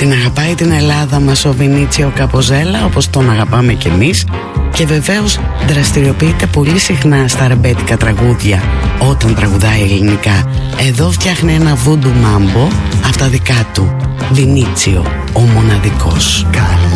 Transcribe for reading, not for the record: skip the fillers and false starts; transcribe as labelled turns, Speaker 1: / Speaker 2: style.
Speaker 1: Την αγαπάει την Ελλάδα μας ο Βινίτσιο Καποζέλα, όπως τον αγαπάμε κι εμείς, και βεβαίως δραστηριοποιείται πολύ συχνά στα ρεμπέτικα τραγούδια όταν τραγουδάει ελληνικά. Εδώ φτιάχνει ένα βούντου μάμπο, αυτά δικά του. Βινίτσιο, ο μοναδικός.